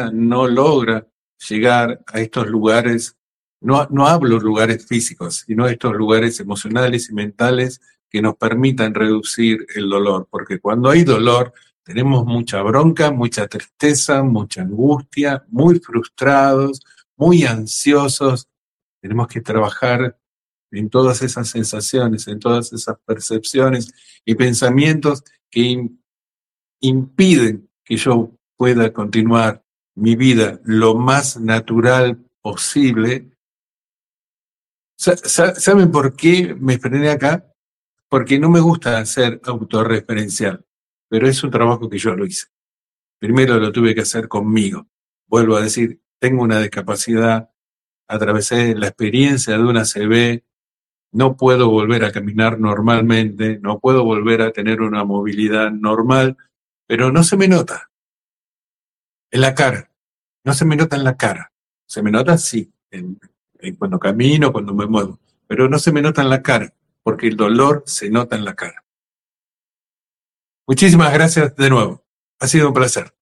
persona no logra llegar a estos lugares, no hablo lugares físicos, sino estos lugares emocionales y mentales que nos permitan reducir el dolor, porque cuando hay dolor tenemos mucha bronca, mucha tristeza, mucha angustia, muy frustrados, muy ansiosos. Tenemos que trabajar en todas esas sensaciones, en todas esas percepciones y pensamientos que impiden que yo pueda continuar mi vida lo más natural posible. ¿Saben por qué me frené acá? Porque no me gusta ser autorreferencial, pero es un trabajo que yo lo hice. Primero lo tuve que hacer conmigo. Vuelvo a decir, tengo una discapacidad, atravesé la experiencia de una ACV, no puedo volver a caminar normalmente, no puedo volver a tener una movilidad normal, pero no se me nota en la cara, no se me nota en la cara. Se me nota, sí, cuando camino, cuando me muevo, pero no se me nota en la cara, porque el dolor se nota en la cara. Muchísimas gracias de nuevo. Ha sido un placer.